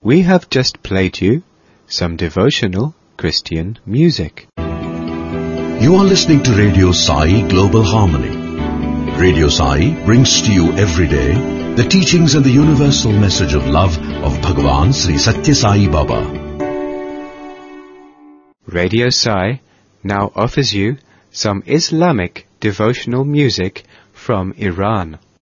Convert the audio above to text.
We have just played you some devotional Christian music. You are listening to Radio Sai Global Harmony. Radio Sai brings to you every day the teachings and the universal message of love of Bhagavan Sri Satya Sai Baba. Radio Sai now offers you some Islamic devotional music from Iran.